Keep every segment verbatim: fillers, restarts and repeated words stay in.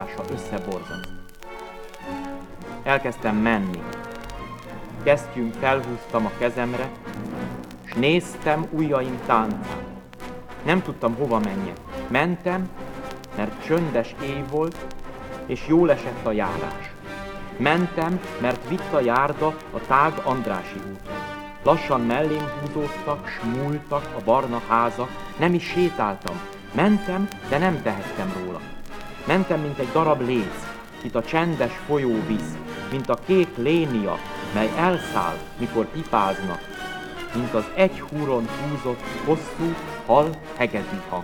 járása összeborzaszt. Elkezdtem menni. Kesztyűm felhúztam a kezemre, s néztem ujjaim táncát. Nem tudtam, hova menjek. Mentem, mert csöndes éj volt, és jól esett a járás. Mentem, mert vitt a járda a tág Andrássy úton. Lassan mellém húzódtak, s múltak a barna házak, nem is sétáltam. Mentem, de nem tehettem róla. Mentem, mint egy darab léz, itt a csendes folyó visz, mint a kék lénia, mely elszáll, mikor pipáznak, mint az egy húron húzott, hosszú, hal, hegedű hang.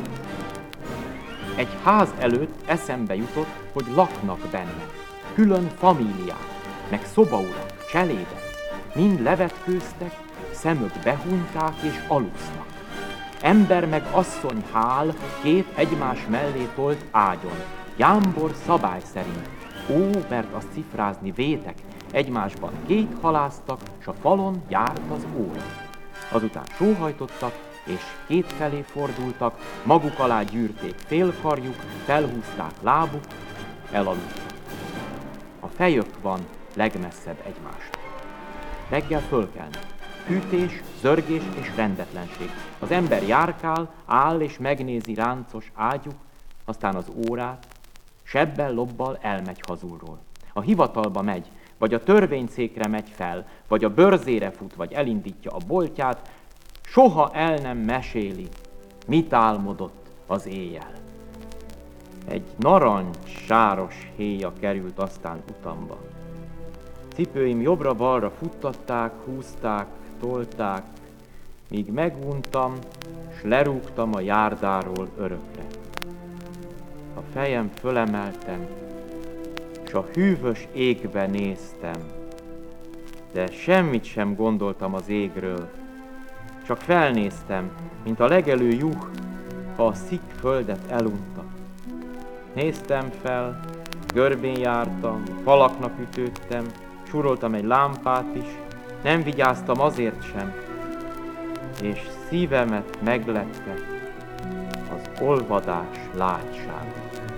Egy ház előtt eszembe jutott, hogy laknak benne, külön famíliák, meg szobaurak, cselédek, mind levetkőztek, szemük behunták és alusznak. Ember meg asszony hál két egymás mellé tolt ágyon, jámbor szabály szerint. Ó, mert azt cifrázni vétek, egymásban két haláztak, s a falon járt az óra. Azután sóhajtottak, és kétfelé fordultak, maguk alá gyűrték félkarjuk, felhúzták lábuk, elaludtak. A fejük van legmesszebb egymástól. Reggel fölkelnek. Hűtés, zörgés és rendetlenség. Az ember járkál, áll és megnézi ráncos ágyuk, aztán az órát, sebbel-lobbal elmegy hazulról. A hivatalba megy, vagy a törvényszékre megy fel, vagy a bőrzére fut, vagy elindítja a boltját, soha el nem meséli, mit álmodott az éjjel. Egy narancs-sáros héja került aztán utamba. Cipőim jobbra-balra futtatták, húzták, tolták, míg meguntam, s lerúgtam a járdáról örökre. A fejem fölemeltem, s a hűvös égbe néztem, de semmit sem gondoltam az égről, csak felnéztem, mint a legelő juh, ha a szik földet elunta. Néztem fel, görbén jártam, falaknak ütődtem, súroltam egy lámpát is, nem vigyáztam azért sem, és szívemet meglepte az olvadás lágysága.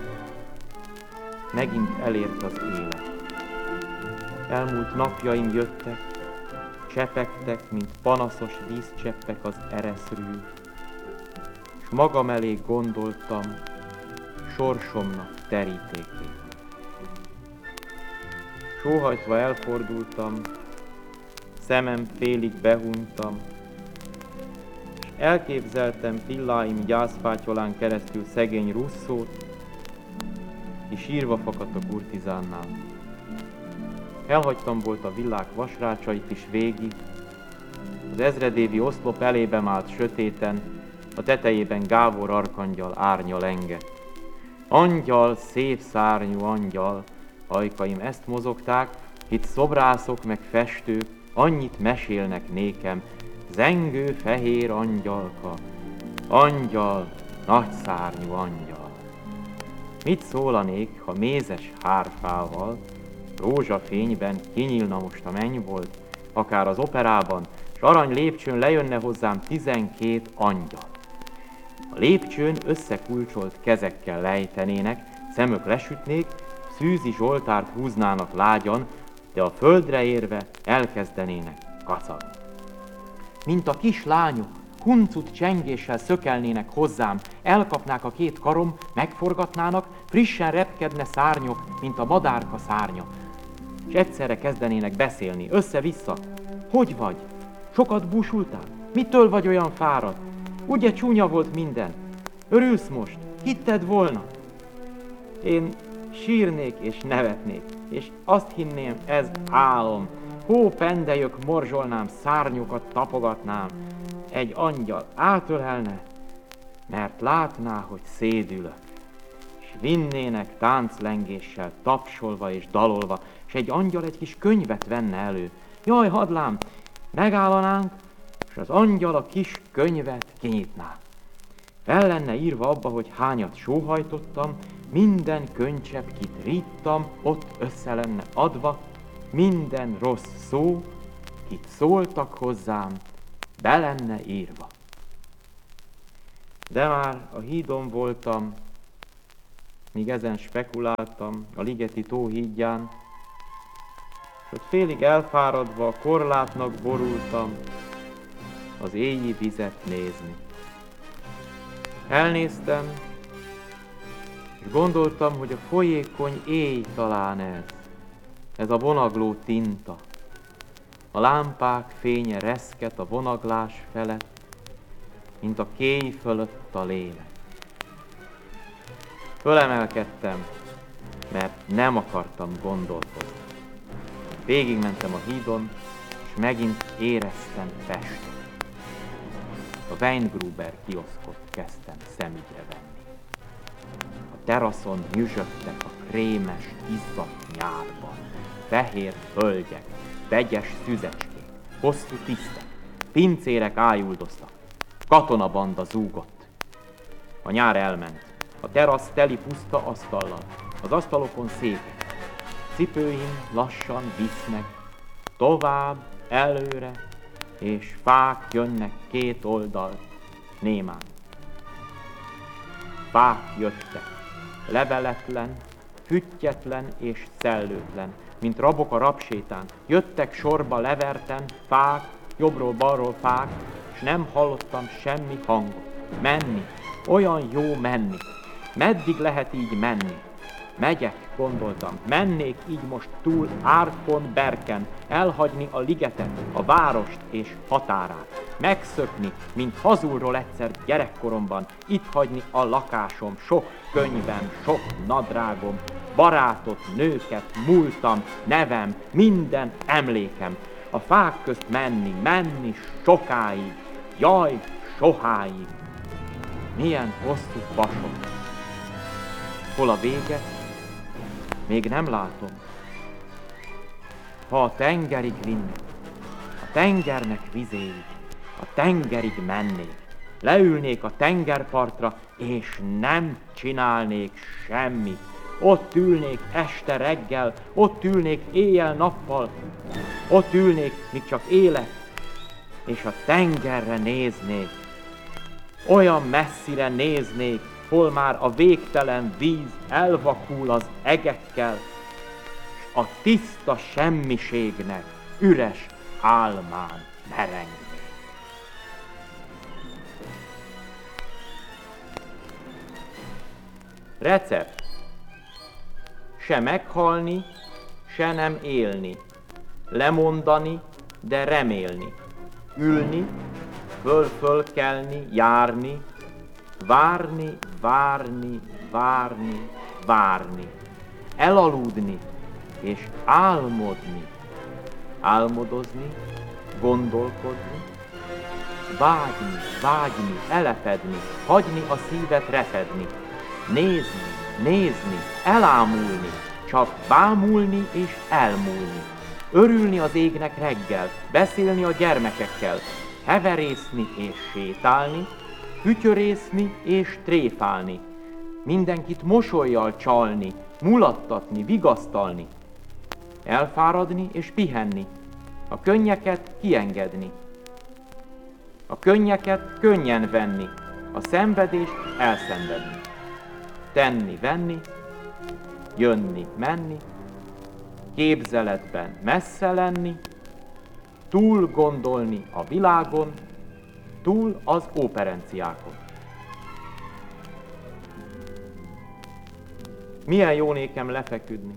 Megint elért az élet. Elmúlt napjaim jöttek, csepegtek, mint panaszos vízcseppek az ereszről, s magam elé gondoltam sorsomnak terítékét. Sóhajtva elfordultam, szemem félig behuntam, és elképzeltem pilláim gyászfátyolán keresztül szegény Russzót, ki sírva fakadt a kurtizánnál. Elhagytam volt a villák vasrácsait is végig, az ezredévi oszlop elében állt sötéten, a tetejében Gábor arkangyal árnya lengett. Angyal, szép szárnyú angyal, ajkaim ezt mozogták, itt szobrászok meg festők annyit mesélnek nékem, zengő fehér angyalka, angyal, nagyszárnyú angyal. Mit szólanék, ha mézes hárfával, rózsafényben kinyílna most a mennybolt, akár az operában, s arany lépcsőn lejönne hozzám tizenkét angyal. A lépcsőn összekulcsolt kezekkel lejtenének, szemök lesütnék, szűzi zsoltárt húznának lágyan, de a földre érve elkezdenének kacagni. Mint a kis lányok, huncut csengéssel szökelnének hozzám, elkapnák a két karom, megforgatnának, frissen repkedne szárnyok, mint a madárka szárnya. És egyszerre kezdenének beszélni, össze-vissza. Hogy vagy? Sokat búsultál? Mitől vagy olyan fáradt? Ugye csúnya volt minden? Örülsz most? Hitted volna? Én sírnék és nevetnék, és azt hinném, ez álom. Hó, pendejök, morzsolnám, szárnyokat tapogatnám. Egy angyal átölelne, mert látná, hogy szédülök. És vinnének tánclengéssel, tapsolva és dalolva, és egy angyal egy kis könyvet venne elő. Jaj, hadlám, megállanánk, és az angyal a kis könyvet kinyitná. Fel lenne írva abba, hogy hányat sóhajtottam, minden könycsepp, kit rittam, ott össze lenne adva, minden rossz szó, kit szóltak hozzám, be lenne írva. De már a hídon voltam, míg ezen spekuláltam a ligeti tó hídján, s ott félig elfáradva a korlátnak borultam az éji vizet nézni. Elnéztem, és gondoltam, hogy a folyékony éj talán ez, ez a vonagló tinta. A lámpák fénye reszket a vonaglás felett, mint a kéj fölött a lélek. Fölemelkedtem, mert nem akartam gondolkodni. Végigmentem a hídon, és megint éreztem Pestet. A Weingruber kioszkot kezdtem szemügyre venni. A teraszon nyüzsögtek a krémes, izzadt nyárban, fehér hölgyek, vegyes szüzecskék, hosszú tisztek, pincérek ájuldoztak, katonabanda zúgott. A nyár elment, a terasz teli puszta asztallal, az asztalokon székek, cipőim lassan visznek, tovább, előre, és fák jönnek két oldalt, némán. Fák jöttek, leveletlen, füttyetlen és szellőtlen, mint rabok a rabsétán. Jöttek sorba leverten, fák, jobbról-balról fák, s nem hallottam semmi hangot. Menni, olyan jó menni. Meddig lehet így menni? Megyek, gondoltam, mennék így most túl árkon, berken, elhagyni a ligetet, a várost és határát. Megszökni, mint hazulról egyszer gyerekkoromban, itt hagyni a lakásom, sok könyvem, sok nadrágom, barátot, nőket, múltam, nevem, minden emlékem. A fák közt menni, menni sokáig, jaj, soháig. Milyen hosszú vasok. Hol a vége? Még nem látom. Ha a tengerig vinnek, a tengernek vizéig, a tengerig mennék, leülnék a tengerpartra, és nem csinálnék semmit. Ott ülnék este reggel, ott ülnék éjjel-nappal, ott ülnék, míg csak élek, és a tengerre néznék. Olyan messzire néznék, hol már a végtelen víz elvakul az egekkel, s a tiszta semmiségnek üres álmán merengnék. Recept. Se meghalni, se nem élni. Lemondani, de remélni. Ülni, föl-fölkelni, járni, várni, várni, várni, várni. Elaludni és álmodni. Álmodozni, gondolkodni, vágyni, vágyni, elepedni, hagyni a szívet repedni. Nézni, nézni, elámulni, csak bámulni és elmúlni. Örülni az égnek reggel, beszélni a gyermekekkel, heverészni és sétálni, fütyörészni és tréfálni, mindenkit mosollyal csalni, mulattatni, vigasztalni, elfáradni és pihenni, a könnyeket kiengedni, a könnyeket könnyen venni, a szenvedést elszenvedni, tenni, venni, jönni, menni, képzeletben messze lenni, túl gondolni a világon, túl az óperenciákon. Milyen jó nékem lefeküdni.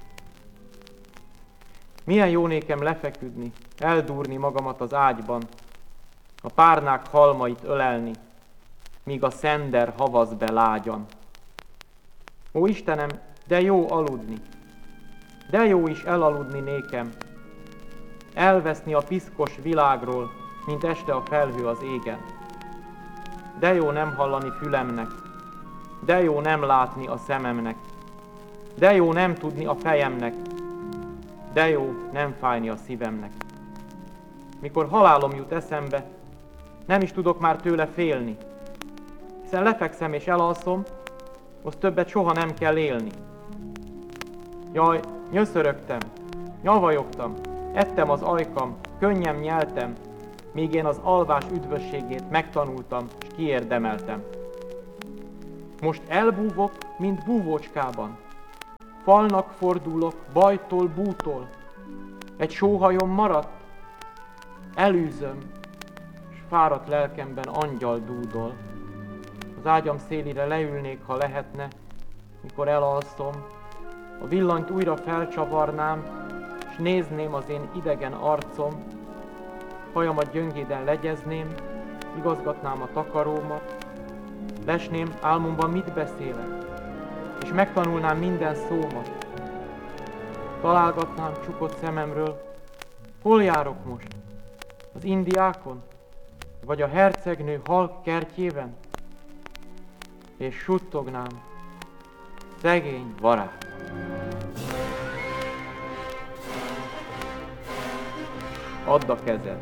Milyen jó nékem lefeküdni, eldúrni magamat az ágyban, a párnák halmait ölelni, míg a szender havaz be lágyan. Ó Istenem, de jó aludni, de jó is elaludni nékem, elveszni a piszkos világról, mint este a felhő az égen. De jó nem hallani fülemnek, de jó nem látni a szememnek, de jó nem tudni a fejemnek, de jó nem fájni a szívemnek. Mikor halálom jut eszembe, nem is tudok már tőle félni, hiszen lefekszem és elalszom, az többet soha nem kell élni. Jaj, nyöszörögtem, nyavajogtam, ettem az ajkam, könnyem nyeltem, míg én az alvás üdvösségét megtanultam és kiérdemeltem. Most elbúvok, mint búvócskában. Falnak fordulok, bajtól, bútól. Egy sóhajom maradt, elűzöm, s fáradt lelkemben angyal dúdol. Az ágyam szélére leülnék, ha lehetne, mikor elalszom. A villanyt újra felcsavarnám, s nézném az én idegen arcom. Hajamat gyöngéden legyezném, igazgatnám a takarómat. Lesném álmomban, mit beszélek, és megtanulnám minden szómat. Találgatnám csukott szememről, hol járok most? Az Indiákon? Vagy a hercegnő halk kertjében? És suttognám, szegény varázs. Add a kezed.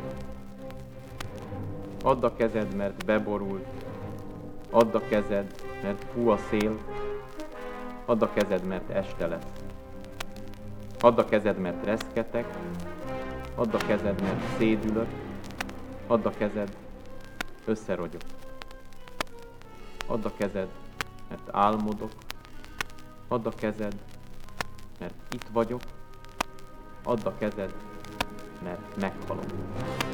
Add a kezed, mert beborult. Add a kezed, mert fú a szél. Add a kezed, mert este lesz. Add a kezed, mert reszketek. Add a kezed, mert szédülök. Add a kezed, összerogyok. Add a kezed, mert álmodok. Add a kezed, mert itt vagyok. Add a kezed, mert meghalok.